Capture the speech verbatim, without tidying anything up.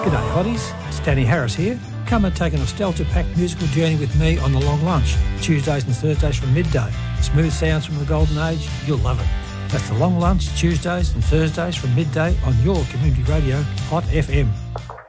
G'day hotties, it's Danny Harris here. Come and take a nostalgia-packed musical journey with me on The Long Lunch, Tuesdays and Thursdays from midday. Smooth sounds from the golden age, you'll love it. That's The Long Lunch, Tuesdays and Thursdays from midday on your community radio, Hot F M.